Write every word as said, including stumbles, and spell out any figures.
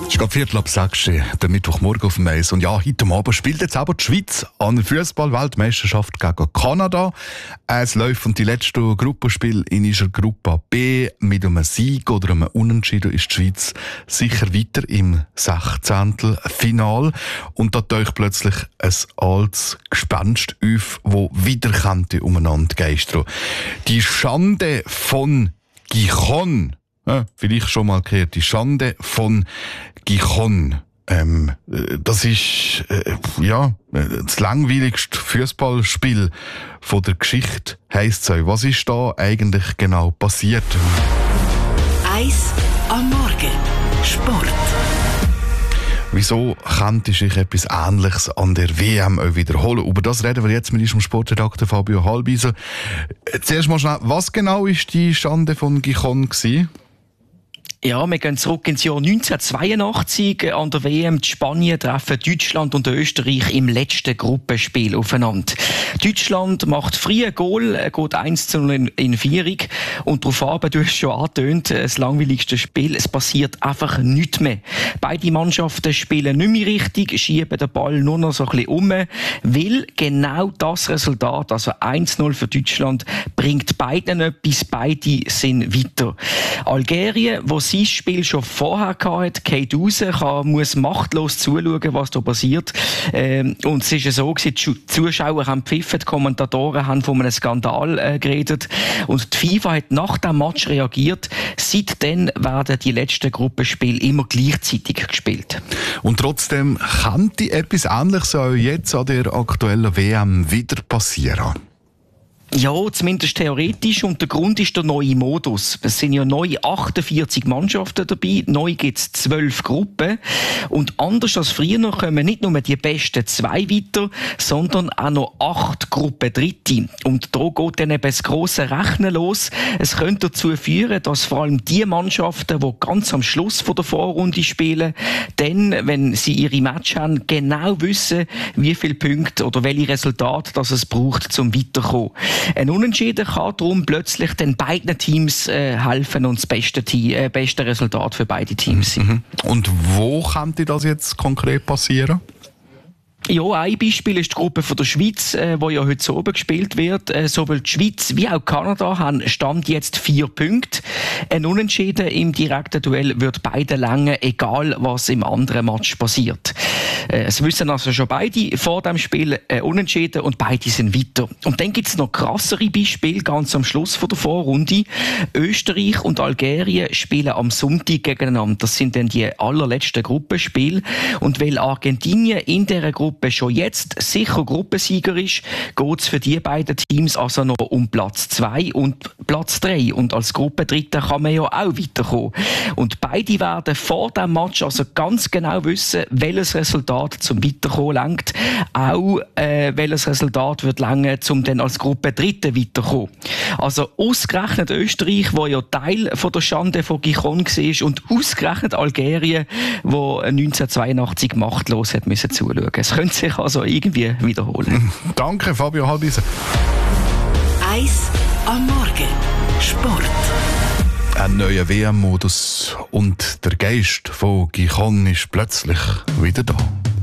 Es ist gerade Viertel ab sechs, der Mittwochmorgen auf dem Eis. Und ja, heute Abend spielt jetzt aber die Schweiz an der Fußball-Weltmeisterschaft gegen Kanada. Es läuft die letzte Gruppenspiel in ihrer Gruppe B. Mit einem Sieg oder einem Unentschieden ist die Schweiz sicher weiter im Sechzehntelfinal. Und da taucht plötzlich ein altes Gespenst auf, das wieder könnte umeinander geistern. Die Schande von Gijon. Ja, vielleicht schon mal gehört, die Schande von Gijon. Ähm, das ist äh, ja, das langweiligste Fußballspiel von der Geschichte, heisst es. Was ist da eigentlich genau passiert? Eis am Morgen. Sport. Wieso könnte sich etwas Ähnliches an der W M auch wiederholen? Über das reden wir jetzt mit unserem Sportredakteur Fabio Halbwieser. Zuerst mal schnell, was genau war die Schande von Gijon gewesen? Ja, wir gehen zurück ins Jahr neunzehnhundertzweiundachtzig. An der W M in Spanien treffen Deutschland und Österreich im letzten Gruppenspiel aufeinander. Deutschland macht früh ein Goal, geht eins zu null in, in Führung. Und darauf du hast schon angetönt, das langweiligste Spiel. Es passiert einfach nichts mehr. Beide Mannschaften spielen nicht mehr richtig, schieben den Ball nur noch so ein bisschen um, weil genau das Resultat, also eins zu null für Deutschland, bringt beiden etwas. Beide sind weiter. Algerien, wo sein Spiel schon vorher hatte, geht raus, kann, muss machtlos zuschauen, was da passiert. Ähm, und es ist ja so gewesen, die Zuschauer haben gepfiffen, die Kommentatoren haben von einem Skandal äh, geredet. Und die FIFA hat nach dem Match reagiert. Seitdem werden die letzten Gruppenspiele immer gleichzeitig gespielt. Und trotzdem könnte etwas Ähnliches auch jetzt an der aktuellen W M wieder passieren. Ja, zumindest theoretisch. Und der Grund ist der neue Modus. Es sind ja neu achtundvierzig Mannschaften dabei. Neu gibt es zwölf Gruppen. Und anders als früher kommen nicht nur die besten zwei weiter, sondern auch noch acht Gruppen Dritte. Und da geht dann eben das grosse Rechnen los. Es könnte dazu führen, dass vor allem die Mannschaften, die ganz am Schluss von der Vorrunde spielen, dann, wenn sie ihre Match haben, genau wissen, wie viele Punkte oder welche Resultate das es braucht, um weiterzukommen. Ein Unentschieden kann darum plötzlich den beiden Teams äh, helfen und das beste, Team, äh, beste Resultat für beide Teams sein. Und wo könnte das jetzt konkret passieren? Ja, ein Beispiel ist die Gruppe von der Schweiz, äh, wo ja heute so oben gespielt wird. Äh, sowohl die Schweiz wie auch Kanada haben Stand jetzt vier Punkte. Ein Unentschieden im direkten Duell wird beide langen, egal was im anderen Match passiert. Äh, es wissen also schon beide vor dem Spiel äh, Unentschieden und beide sind weiter. Und dann gibt's noch krassere Beispiele ganz am Schluss von der Vorrunde. Österreich und Algerien spielen am Sonntag gegeneinander. Das sind dann die allerletzten Gruppenspiele. Und weil Argentinien in dieser Gruppe schon jetzt sicher Gruppensieger ist, geht es für die beiden Teams also noch um Platz zwei und Platz drei. Und als Gruppendritter kann man ja auch weiterkommen. Und beide werden vor dem Match also ganz genau wissen, welches Resultat zum Weiterkommen lenkt. Auch äh, welches Resultat wird lange, um dann als Gruppendritter weiterkommen. Also ausgerechnet Österreich, wo ja Teil von der Schande von Gijon war, und ausgerechnet Algerien, wo neunzehnhundertzweiundachtzig machtlos hat müssen zuschauen. Es könnte sich also irgendwie wiederholen. Danke, Fabio Halbwieser. Eis am Morgen. Sport. Ein neuer W M-Modus und der Geist von Gijon ist plötzlich wieder da.